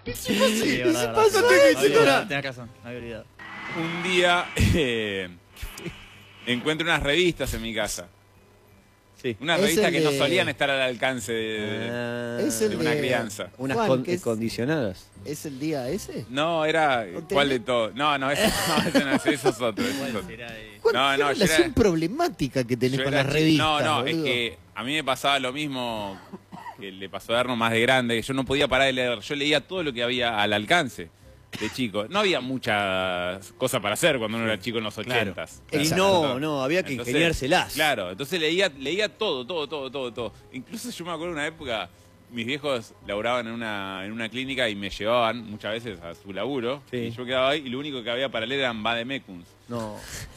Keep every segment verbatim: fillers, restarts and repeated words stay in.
Sí, sí, verdad, sí, verdad. pasó, No te había coincido, olvidado, no. tenés razón, me había olvidado. Un día eh, encuentro unas revistas en mi casa. Sí. Unas Es revistas el que no de- solían estar al alcance de, Ah, Es el de una de- crianza. unas Juan, con- ¿qué es? condicionadas. ¿Es el día ese? No, era... ¿No ¿Cuál de tenés? todos? No, no, ese no, ese no es, eso es otro. ese es ¿Cuál otro. será, eh? Juan, No, qué no, yo relación era- problemática que tenés Yo con era las chi- revistas, No, no, es boludo. que a mí me pasaba lo mismo que le pasó a Erno más de grande, que yo no podía parar de leer. Yo leía todo lo que había al alcance de chico. No había muchas cosas para hacer cuando uno era chico en los ochentas. Y Exacto. no, no, había que Entonces, ingeniárselas. Claro, entonces leía, leía todo, todo, todo, todo, todo. Incluso yo me acuerdo de una época, mis viejos laburaban en una, en una clínica y me llevaban muchas veces a su laburo. Sí. Y yo quedaba ahí y lo único que había para leer eran Vademekuns. No.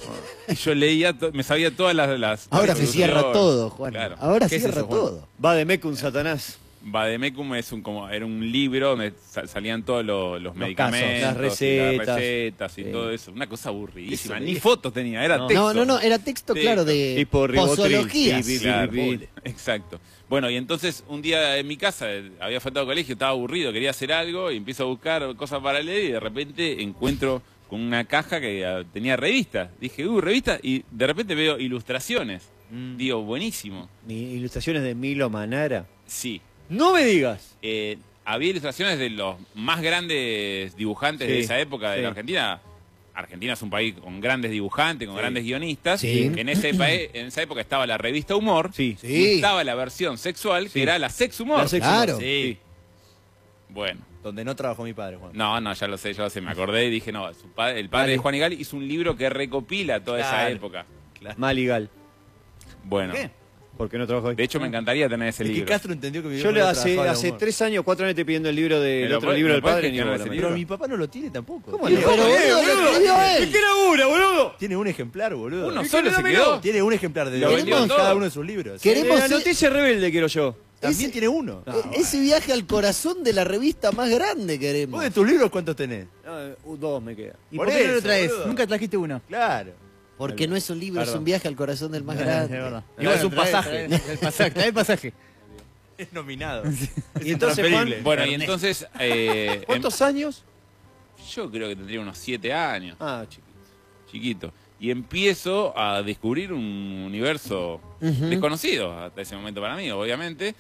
Y yo leía, to- me sabía todas las... las Ahora se las cierra introducciones. todo, Juan. Claro. Ahora ¿Qué es cierra eso, Juan? todo. Va de Mecum Satanás. Vademecum es un, como, era un libro donde sa- salían todos los, los medicamentos, las y recetas. las recetas y Sí. todo eso. Una cosa aburridísima. Eso, Ni sí. fotos tenía, era No. texto. No, no, no, era texto, Texto. claro, de Tipo ribotril. posologías. Sí, sí, Claro, Bibli. exacto. Bueno, y entonces un día en mi casa eh, había faltado colegio, estaba aburrido, quería hacer algo y empiezo a buscar cosas para leer y de repente encuentro con una caja que ah, tenía revistas. Dije, uh, revistas, y de repente veo ilustraciones. Mm. Digo, buenísimo. Mi- Ilustraciones de Milo Manara. Sí. No me digas. Eh, había ilustraciones de los más grandes dibujantes Sí, de esa época de sí. la Argentina. Argentina es un país con grandes dibujantes, con grandes guionistas. Sí. En, ese pa- en esa época estaba la revista Humor. Sí. Sí. Y estaba la versión sexual, Sí. que era la Sex Humor. La Sex Claro. Humor. Sí, Bueno. donde no trabajó mi padre, Juan. No, no, ya lo sé, yo se me acordé y dije, no, su padre, el padre Vale. de Juan Igal hizo un libro que recopila toda esa Claro. época. Maligal. Bueno, ¿Qué? ¿Por qué no trabajó ahí? de hecho me encantaría tener ese Es que libro. Castro entendió que mi Yo viejo le no hace, trabajaba en hace humor. tres años, cuatro años te pidiendo el libro de, el Pero otro puede- libro me del puedes padre. ni gestionar bola ese me libro. Pero dio. mi papá no lo tiene tampoco. ¿Cómo Tiene, no? Pero, boludo, lo escribió él. ¿Qué labura, boludo? tiene un ejemplar, boludo. Uno ¿Y solo qué? se Dámelo. quedó. Tiene un ejemplar de, Lo de vendió cada todo. uno de sus libros. Queremos- La noticia rebelde quiero yo. También Ese- tiene uno. E- Ese viaje al corazón de la revista más grande queremos. ¿Vos de tus libros cuántos tenés? No, eh, dos me queda. ¿Y por por qué no eso, lo traes? boludo? Nunca trajiste uno. Claro. Porque no es un libro, es Perdón. un viaje al corazón del más Es grande. verdad. Igual es un trae- pasaje. trae el pasaje. Trae el pasaje. Es nominado. Y entonces, Juan, Bueno, y entonces... eh, ¿cuántos años? em- yo creo que tendría unos siete años. Ah, chiquito. Chiquito. Y empiezo a descubrir un universo Ujú. desconocido hasta ese momento para mí, obviamente.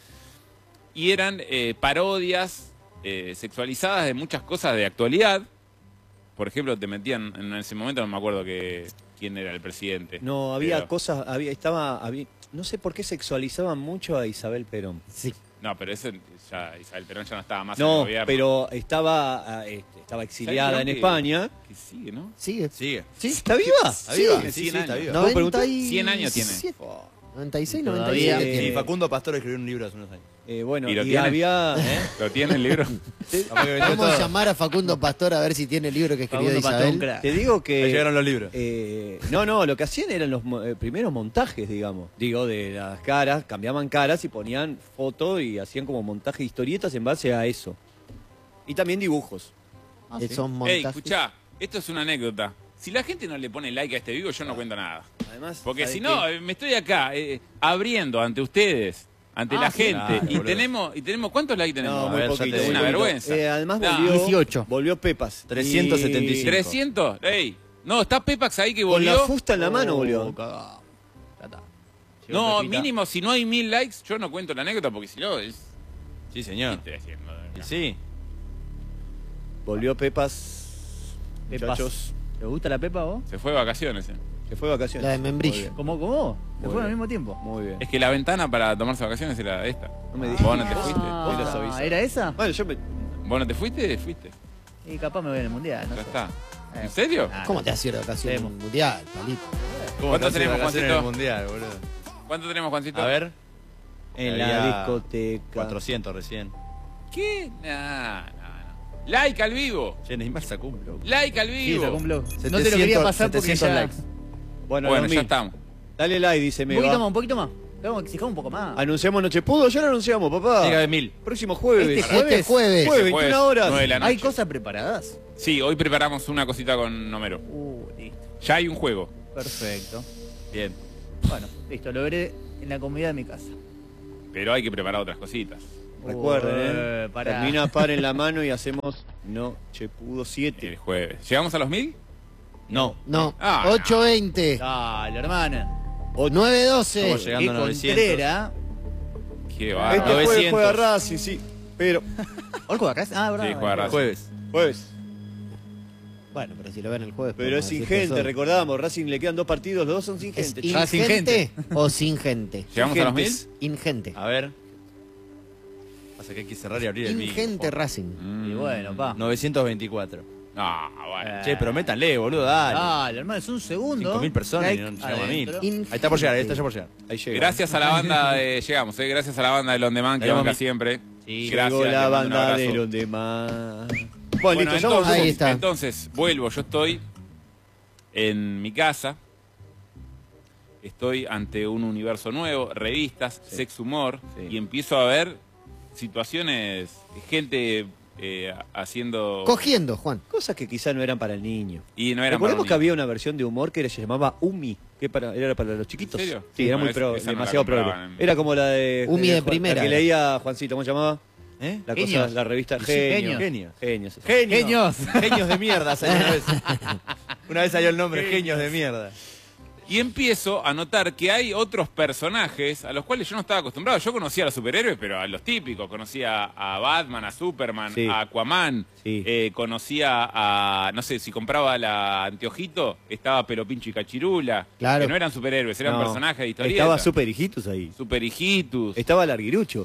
Y eran eh, parodias eh, sexualizadas de muchas cosas de actualidad. Por ejemplo, te metían, en ese momento no me acuerdo que, quién era el presidente. No, había Pero- cosas, había, estaba, había, no sé por qué sexualizaban mucho a Isabel Perón. Sí. No, pero ese, ya, Isabel Perón ya no estaba más en el No, gobierno. pero estaba, ah, este, estaba exiliada ¿Sabes en que- España. Que sigue, ¿no? Sigue. Sigue. Sí. ¿Está viva? Está Sí, viva. sí, Sí, sí, está años. viva. ¿No? pregunté? cien años tiene. noventa y seis, Todavía noventa y siete tiene. tiene. Y Facundo Pastor escribió un libro hace unos años. Eh, bueno, ¿Y y, lo tiene? había... ¿Lo tiene el libro? Capaz que vendió Vamos a todo. llamar a Facundo Pastor a ver si tiene el libro que escribió de Facundo Pastor, un Isabel. crack. Te digo que... Ahí llegaron los libros. eh, no, no, lo que hacían eran los mo- eh, primeros montajes, digamos. Digo, de las caras, cambiaban caras y ponían fotos y hacían como montaje de historietas en base a eso. Y también dibujos. Ah, Eh, sí. Son Ey, montajes. escuchá, esto es una anécdota. Si la gente no le pone like a este video, yo no cuento nada. Además, Porque ¿sabes si qué? no, eh, me estoy acá eh, abriendo ante ustedes, ante Ah, la sí. gente, Claro, y boludo. tenemos, y tenemos, ¿cuántos likes tenemos? No, A muy ver, ya poquito. te Es una muy poquito. vergüenza. Eh, además No. volvió, dieciocho. volvió Pepas. trescientos setenta y cinco. ¿trescientos? Ey, no, está Pepax ahí que Con volvió. la fusta en la mano Oh, volvió. cagado. Ya está. Llegó No, Pepita. mínimo, si no hay mil likes, yo no cuento la anécdota, porque si no, es... Sí, ¿Qué señor. estoy haciendo? Y sí. Volvió Pepas. Pepas. Muchachos, ¿Te gusta la pepa vos? Se fue de vacaciones. eh. que fue de vacaciones. La de membrillo. Muy bien, ¿Cómo, cómo? ¿Se Muy fueron al bien. mismo tiempo? muy bien. Es que la ventana para tomarse vacaciones era esta. No me digas. ¿Vos no te fuiste? Hoy los aviso. Ah, ¿era esa? Bueno, yo me... ¿Vos no te fuiste? Fuiste. Y capaz me voy en el mundial, no Ya sé. está. Eh, ¿En serio? ah, ¿Cómo te has ido de vacaciones en Temo. un mundial, palito? ¿Cómo ¿Cuánto estás tenemos, de vacaciones Juancito? en el mundial, boludo? ¿Cuánto tenemos, Juancito? A ver. En la Había discoteca. cuatrocientos recién. ¿Qué? No, no, no. Like al vivo. Che, Neymar sacó un blog. Like al Sí, vivo. sacó un blog. No te lo setecientos quería pasar porque setecientos ya... likes. Bueno, Bueno, Lomi, ya estamos. dale like, dice Un me poquito va. más, un poquito más. Vamos, exijamos un poco más. Anunciamos Noche Pudo, ya lo anunciamos, papá. Llega de mil. Próximo jueves. Este Este jueves. jueves. Jueves, Jueves, veintiuna horas. nueve de la noche. ¿Hay cosas preparadas? Sí, hoy preparamos una cosita con Homero. Uh, listo. Ya hay un juego. Perfecto. Bien. Bueno, listo, lo veré en la comodidad de mi casa. Pero hay que preparar otras cositas. Recuerden, Eh, ¿eh? pará. Termina par en la mano y hacemos Noche Pudo El siete. jueves. ¿Llegamos a los mil? No. No, Ah, ocho veinte, Dale, hermana. nueve doce. Estamos Qué llegando a novecientos. contrera. Qué Este bárbaro. jueves novecientos. juega Racing, sí. Pero, ¿Hoy juega acá? Ah, verdad. Sí, juega Racing. Jueves. jueves. Bueno, pero si lo ven el jueves. Pero podemos es decir sin que gente, soy. recordamos. Racing le quedan dos partidos, los dos son sin ¿Es gente. Ah, sin ingente o sin gente? ¿Llegamos a los mil? Ingentes. Ingente. A ver. Pasa que hay que cerrar y abrir el vivo. Ingente Racing. Mm. Y bueno, pa. novecientos veinticuatro. No, bueno. Eh. Che, pero métanle, boludo, dale. Dale, hermano, es un segundo. cinco mil personas y Like no llegamos a mil. adentro. In- Ahí está por llegar, ahí está ya por llegar. Ahí llega. Gracias a la banda de. Llegamos, ¿eh? Gracias a la banda de On Demand que Llegamos banca a mil. siempre. Sí. Gracias. Llegó les la mando un banda abrazo. de los demás. Bueno, Bueno, listo, ya vamos. entonces, Ahí está. entonces, vuelvo. Yo estoy en mi casa. Estoy ante un universo nuevo, revistas, sex humor, Sí. y empiezo a ver situaciones, gente eh, haciendo. Cogiendo, Juan. Cosas que quizás no eran para el niño. Y no eran para Recordemos un que niño. había una versión de humor que era- se llamaba Umi, que para, era para los chiquitos. ¿En serio? Sí, era No, muy esa- pro, esa no la demasiado progre. compraban en- Era como la de... Umi de Juan- primera. La que leía Juancito, ¿cómo se llamaba? ¿Eh? La, Genios. cosa, la revista Sí, Genio. Genios. Genios. Genios. Genios. Genios de mierda salió una vez. Una vez salió el nombre, Genios de mierda. Y empiezo a notar que hay otros personajes a los cuales yo no estaba acostumbrado. Yo conocía a los superhéroes, pero a los típicos. Conocía a Batman, a Superman, Sí. a Aquaman. Sí. Eh, conocía a, no sé, si compraba la anteojito, estaba Pero Pincho y Cachirula. Claro. Que no eran superhéroes, eran No. personajes de historieta. Estaba Super Hijitos ahí. Super Hijitus. Estaba Larguirucho.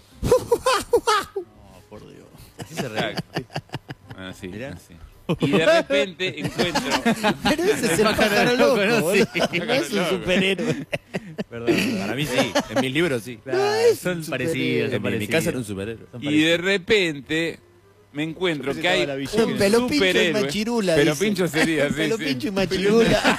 Así se real. Ah, sí, Mirá. así. Y de repente encuentro... Pero ese es el pájaro loco, ¿no? boludo. Sí. No es un superhéroe. Perdón, para mí sí. En mis libros sí. Son un parecidos, son En mi, en mi parecidos. casa era un superhéroe. Son Y parecidos. de repente me encuentro Yo que hay pensé que estaba la villa. un Un pelo pincho y superhéroe. machirula. Pelo dice. pincho sería, sí, Pelo sí. pincho y machirula.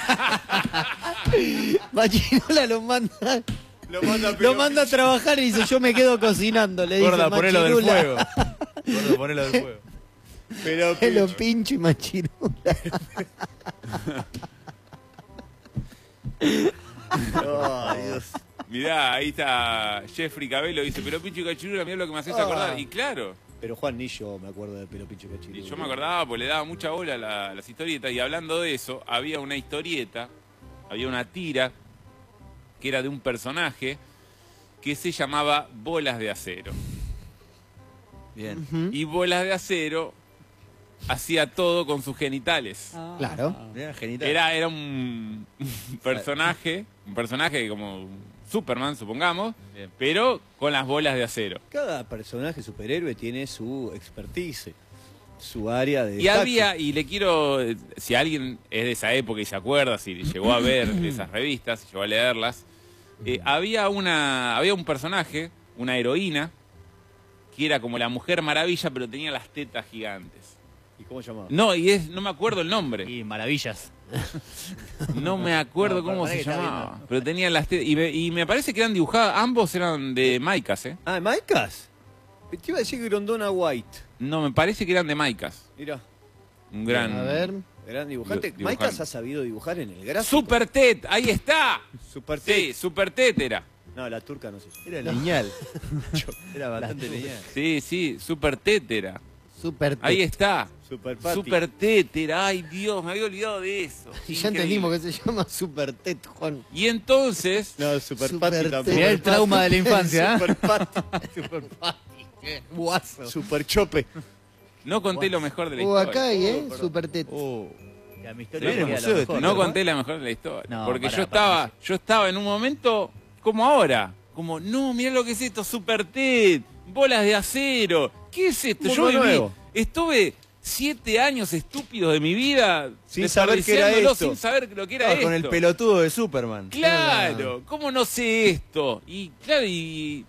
Machirula lo manda. Lo manda, Lo manda a trabajar y dice, yo me quedo cocinando. Le dice Gorda, ponelo del Machirula. fuego. Gorda, ponelo del fuego. Pero, Pelo pincho y machirula. Ay, Dios. Mirá, ahí está Jeffrey Cabello, dice, pero pincho y cachirula, mirá lo que me haces acordar. Ah. Y claro, Pero Juan ni yo me acuerdo de Pelo Pincho y Cachirula. yo me acordaba, pues le daba mucha bola a la- a las historietas, y hablando de eso, había una historieta, había una tira, que era de un personaje que se llamaba Bolas de Acero. Bien. Y Bolas de Acero hacía todo con sus genitales. Claro. Mirá, genital. Era, era un, un personaje, un personaje como Superman, supongamos, Bien. pero con las bolas de acero. Cada personaje superhéroe tiene su expertise, su área de... Y destaque. había, y le quiero, eh, si alguien es de esa época y se acuerda, si llegó a ver esas revistas, si llegó a leerlas, eh, había una, había un personaje, una heroína, que era como la Mujer Maravilla, pero tenía las tetas gigantes. ¿Y cómo se llamaba? No, y es, no me acuerdo el nombre. Y maravillas. No me acuerdo No, cómo pará se que está llamaba. viendo. Pero tenía las tetas. Y me, y me parece que eran dibujadas, ambos eran de Maicas, ¿eh? Ah, ¿Maicas? Te iba a decir Grondona White. No, me parece que eran de Maicas. Mira, Un gran. A ver. gran dibujante. Dibujante. Maicas ha sabido dibujar en el gráfico. Super Ted, ahí está. Super Sí, Super Ted era. No, la turca no sé. Era lineal. Era bastante lineal. Sí, sí, Super Ted era. Super Ahí está. Super Patty. Super Ted era. Ay, Dios, me había olvidado de eso. Y ya Increíble. entendimos que se llama Super Tet, Juan. Y entonces, No, Super, Super Patty Ted. tampoco. Mirá el trauma de la infancia, ¿eh? Super Patty. Super Patty. Qué guaso. Super Chope. no conté lo mejor de la O historia. acá hay, ¿eh? Super Tet. Oh. Que a mi Se historia viene me el queda museo lo de mejor. No ¿no? conté la mejor de la historia. No, porque pará, yo pará, estaba, yo estaba en un momento como ahora. Como, no, mirá lo que es esto, Super Ted, bolas de acero. ¿Qué es esto? Mundo Yo viví, nuevo. estuve siete años estúpidos de mi vida Sin saber qué era desperdiciándolo esto. sin saber lo que era Estaba esto. con el pelotudo de Superman. Claro, ¿cómo no sé esto? Y claro, y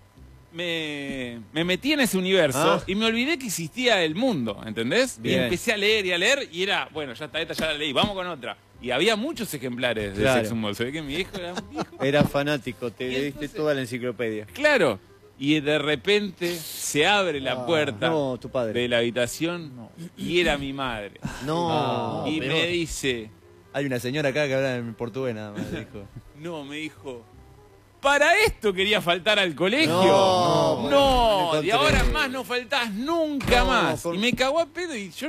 me, me metí en ese universo Ah. y me olvidé que existía el mundo, ¿entendés? Bien. Y empecé a leer y a leer y era, bueno, ya está, esta ya la leí, vamos con otra. Y había muchos ejemplares de Claro. Sex and More. Se ve que mi hijo era un viejo. Era fanático, te Y leíste entonces- toda la enciclopedia. Claro. Y de repente se abre la puerta Ah, No, tu padre. de la habitación y era mi madre. No. y peor. me dice, Hay una señora acá que habla en portugués nada más. Dijo. no, me dijo, Para esto quería faltar al colegio. No, No, no de encontré. ahora en más no faltás nunca No, más. con- Y me cagó a pedo y yo